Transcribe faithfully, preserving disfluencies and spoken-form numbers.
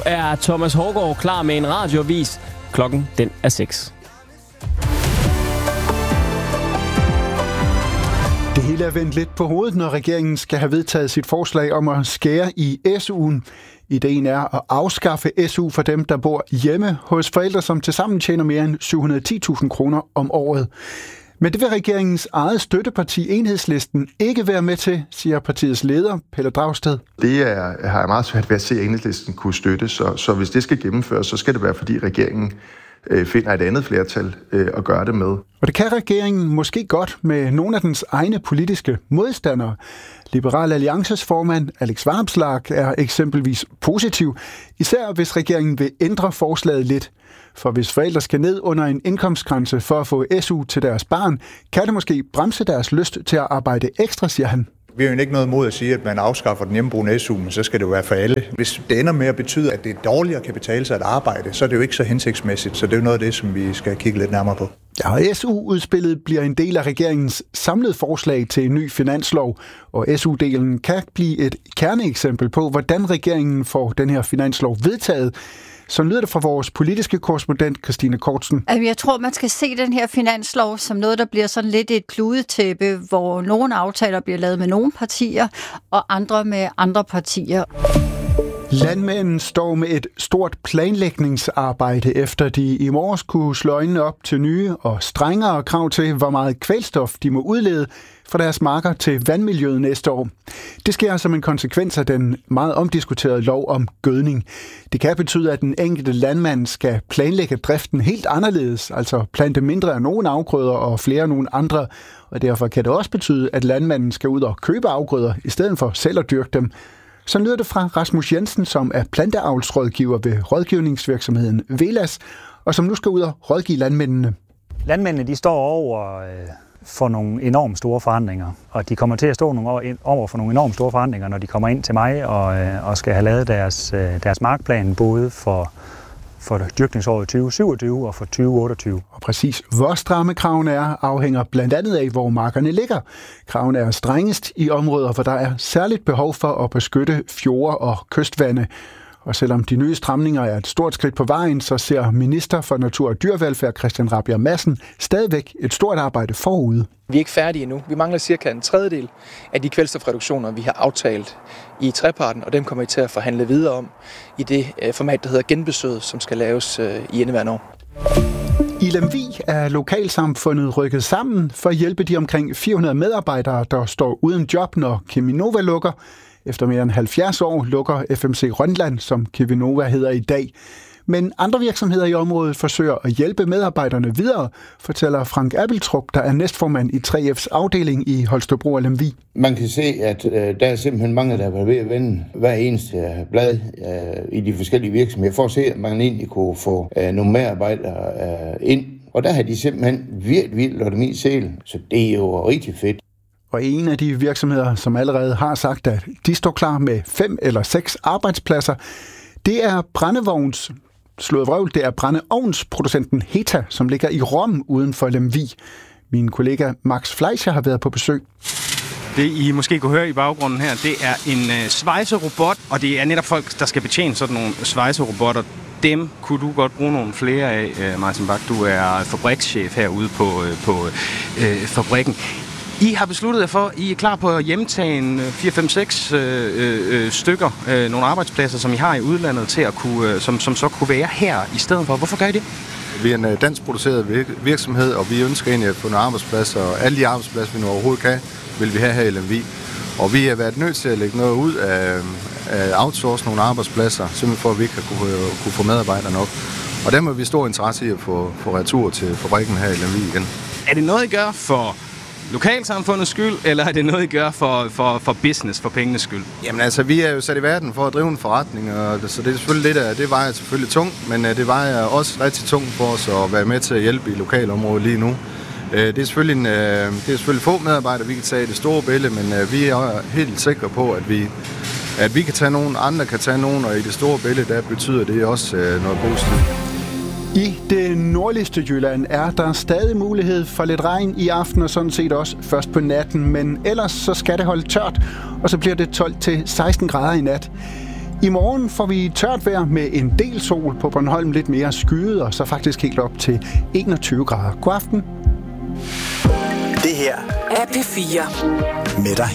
er Thomas Hårgaard klar med en radioavis. Klokken den er seks. Det hele er vendt lidt på hovedet, når regeringen skal have vedtaget sit forslag om at skære i S U'en. Ideen er at afskaffe S U for dem, der bor hjemme hos forældre, som tilsammen tjener mere end syv hundrede og ti tusind kroner om året. Men det vil regeringens eget støtteparti Enhedslisten ikke være med til, siger partiets leder, Pelle Dragsted. Det er, har jeg meget svært ved at se, at Enhedslisten kunne støtte, så, så hvis det skal gennemføres, så skal det være, fordi regeringen øh, finder et andet flertal øh, at gøre det med. Og det kan regeringen måske godt med nogle af dens egne politiske modstandere. Liberal Alliances formand Alex Vanopslagh er eksempelvis positiv, især hvis regeringen vil ændre forslaget lidt. For hvis forældre skal ned under en indkomstgrænse for at få S U til deres barn, kan det måske bremse deres lyst til at arbejde ekstra, siger han. Vi har jo ikke noget mod at sige, at man afskaffer den hjemmeboende S U, men så skal det jo være for alle. Hvis det ender med at betyde, at det dårligere kan betale sig at arbejde, så er det jo ikke så hensigtsmæssigt. Så det er jo noget af det, som vi skal kigge lidt nærmere på. Ja, og S U-udspillet bliver en del af regeringens samlede forslag til en ny finanslov, og S U-delen kan blive et kerneeksempel på, hvordan regeringen får den her finanslov vedtaget. Så lyder det fra vores politiske korrespondent, Christine Kortsen. Jeg tror, man skal se den her finanslov som noget, der bliver sådan lidt et kludetæppe, hvor nogle aftaler bliver lavet med nogle partier, og andre med andre partier. Landmændene står med et stort planlægningsarbejde, efter de i morges kunne slå øjnene op til nye og strengere krav til, hvor meget kvælstof de må udlede fra deres marker til vandmiljøet næste år. Det sker som en konsekvens af den meget omdiskuterede lov om gødning. Det kan betyde, at den enkelte landmand skal planlægge driften helt anderledes, altså plante mindre af nogle afgrøder og flere af nogle andre. Og derfor kan det også betyde, at landmanden skal ud og købe afgrøder, i stedet for selv at dyrke dem. Så lyder det fra Rasmus Jensen, som er planteavlsrådgiver ved rådgivningsvirksomheden Velas, og som nu skal ud og rådgive landmændene. Landmændene de står over øh, for nogle enormt store forandringer, og de kommer til at stå nogle, over for nogle enormt store forandringer, når de kommer ind til mig og, øh, og skal have lavet deres, øh, deres markplan, både for, for dyrkningsåret tyve syvogtyve og for tyve otteogtyve. Og præcis hvor stramme kravene er, afhænger blandt andet af, hvor markerne ligger. Kravene er strengest i områder, hvor der er særligt behov for at beskytte fjorde og kystvande. Og selvom de nye stramninger er et stort skridt på vejen, så ser minister for natur og dyrevelfærd Christian Rabjerg Madsen stadigvæk et stort arbejde forude. Vi er ikke færdige endnu. Vi mangler cirka en tredjedel af de kvælstofreduktioner, vi har aftalt i treparten, og dem kommer vi til at forhandle videre om i det format, der hedder genbesøget, som skal laves i indeværende år. I Lemvig er lokalsamfundet rykket sammen for at hjælpe de omkring fire hundrede medarbejdere, der står uden job, når Cheminova lukker. Efter mere end halvfjerds år lukker F M C Rønland, som Cheminova hedder i dag. Men andre virksomheder i området forsøger at hjælpe medarbejderne videre, fortæller Frank Abeltrup, der er næstformand i tre F's afdeling i Holstebro og Lemvig. Man kan se, at øh, der er simpelthen mange, der er ved at vende hver eneste blad øh, i de forskellige virksomheder, for at se, at man egentlig kunne få øh, nogle medarbejdere øh, ind. Og der har de simpelthen virkelig, virkelig lagt dem i selen, så det er jo rigtig fedt. Og en af de virksomheder, som allerede har sagt, at de står klar med fem eller seks arbejdspladser, det er brændevogns, slået vrøvl, det er brændeovnsproducenten Heta, som ligger i Rom uden for Lemvig. Min kollega Max Fleischer har været på besøg. Det I måske kunne høre i baggrunden her, det er en øh, svejserobot, og det er netop folk, der skal betjene sådan nogle svejserobotter. Dem kunne du godt bruge nogle flere af, Martin Bak. Du er fabrikschef herude på, på øh, fabrikken. I har besluttet jer for, I er klar på at hjemtage en fire fem seks øh, øh, stykker, øh, nogle arbejdspladser, som I har i udlandet, til at kunne, øh, som, som så kunne være her i stedet for. Hvorfor gør I det? Vi er en dansk produceret virksomhed, og vi ønsker egentlig at få nogle arbejdspladser, og alle de arbejdspladser, vi nu overhovedet kan, vil vi have her i Lemvig. Og vi har været nødt til at lægge noget ud af, af outsource nogle arbejdspladser, simpelthen for at vi ikke kunne, kunne få medarbejdere nok. Og der må vi stor interesse i at få, få retur til fabrikken her i Lemvig igen. Er det noget, I gør for lokalsamfundets skyld, eller er det noget, I gør for, for, for business, for pengenes skyld? Jamen altså, vi er jo sat i verden for at drive en forretning, og det, så det er selvfølgelig lidt af, det vejer selvfølgelig tungt, men det vejer også rigtig tungt for os at være med til at hjælpe i lokalområdet lige nu. Det er selvfølgelig, en, det er selvfølgelig få medarbejdere, vi kan tage i det store billede, men vi er helt sikre på, at vi, at vi kan tage nogen, andre kan tage nogen, og i det store billede, der betyder det også noget positivt. I det nordligste Jylland er der stadig mulighed for lidt regn i aften, og sådan set også først på natten, men ellers så skal det holde tørt, og så bliver det tolv til seksten grader i nat. I morgen får vi tørt vejr med en del sol, på Bornholm lidt mere skyet, og så faktisk helt op til enogtyve grader. God aften. Det her er P fire med dig